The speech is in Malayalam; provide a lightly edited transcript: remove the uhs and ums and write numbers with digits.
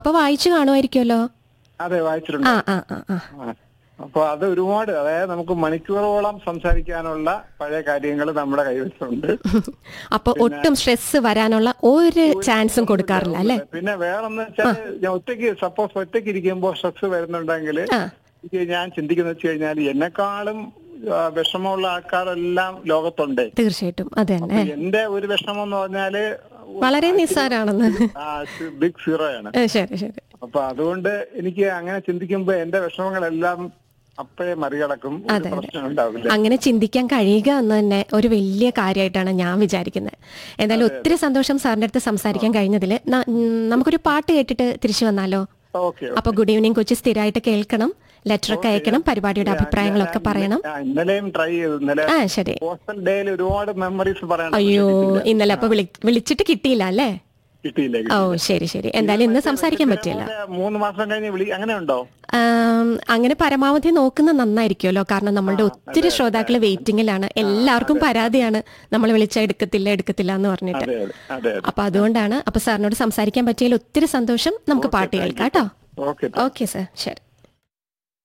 അപ്പൊ വായിച്ചു കാണുമായിരിക്കുമല്ലോ. അതെ, വായിച്ചിട്ടുണ്ട്. ആ ആ ആ ആ ആ. അപ്പൊ അത് ഒരുപാട്, അതായത് നമുക്ക് മണിക്കൂറോളം സംസാരിക്കാനുള്ള പഴയ കാര്യങ്ങൾ നമ്മുടെ കൈവശമുണ്ട്. അപ്പൊ ഒട്ടും സ്ട്രെസ് വരാനുള്ള ഒരു ചാൻസും കൊടുക്കാറില്ല അല്ലെ? പിന്നെ വേറെന്ന് വെച്ചാൽ ഞാൻ സപ്പോസ് ഒറ്റയ്ക്ക് ഇരിക്കുമ്പോൾ സ്ട്രെസ് വരുന്നുണ്ടെങ്കിൽ ഞാൻ ചിന്തിക്കുന്ന വെച്ച് കഴിഞ്ഞാൽ എന്നെക്കാളും വിഷമമുള്ള ആൾക്കാരെല്ലാം ലോകത്തുണ്ട്. തീർച്ചയായിട്ടും അതെ തന്നെ. എന്റെ ഒരു വിഷമം എന്ന് പറഞ്ഞാല് വളരെ നിസ്സാരാണെന്ന്. ബിഗ് സീറോ ആണ്. ശരി ശരി. അപ്പൊ അതുകൊണ്ട് എനിക്ക് അങ്ങനെ ചിന്തിക്കുമ്പോ എന്റെ വിഷമങ്ങളെല്ലാം അപ്പോഴേ മറികടക്കും. പ്രശ്നം ഉണ്ടാവില്ല. അങ്ങനെ ചിന്തിക്കാൻ കഴിയുക എന്ന് തന്നെ ഒരു വലിയ കാര്യമായിട്ടാണ് ഞാൻ വിചാരിക്കുന്നത്. എന്തായാലും ഒത്തിരി സന്തോഷം സാറിന്റെ അടുത്ത് സംസാരിക്കാൻ കഴിഞ്ഞതിൽ. നമുക്കൊരു പാട്ട് കേട്ടിട്ട് തിരിച്ചു വന്നാലോ? അപ്പൊ ഗുഡ് ഈവനിങ് കൊച്ചി സ്ഥിരമായിട്ട് കേൾക്കണം, ലെറ്റർ ഒക്കെ അയക്കണം, പരിപാടിയുടെ അഭിപ്രായങ്ങളൊക്കെ പറയണം. ഇന്നലെയും ട്രൈ ചെയ്തു. ആ ശരി. പോസ്റ്റൽ ഡേയിൽ ഒരുപാട് മെമ്മറീസ് പറയണം. അയ്യോ, ഇന്നലെ അപ്പൊ വിളിച്ചിട്ട് കിട്ടിയില്ല അല്ലേ? കിട്ടിയില്ല. ഓ ശരി ശരി. എന്തായാലും ഇന്ന് സംസാരിക്കാൻ പറ്റില്ല. 3 മാസം കഴിഞ്ഞ് അങ്ങനെ ഉണ്ടോ? അങ്ങനെ പരമാവധി നോക്കുന്നത് നന്നായിരിക്കുമല്ലോ. കാരണം നമ്മളുടെ ഒത്തിരി ശ്രോതാക്കള് വെയിറ്റിംഗിലാണ്. എല്ലാവർക്കും പരാതിയാണ് നമ്മൾ വിളിച്ചാൽ എടുക്കത്തില്ല എന്ന് പറഞ്ഞിട്ട്. അപ്പൊ അതുകൊണ്ടാണ്. അപ്പൊ സാറിനോട് സംസാരിക്കാൻ പറ്റിയതിൽ ഒത്തിരി സന്തോഷം. നമുക്ക് പാട്ട് കേൾക്കാം കേട്ടോ. ഓക്കെ ഓക്കെ സാർ, ശരി.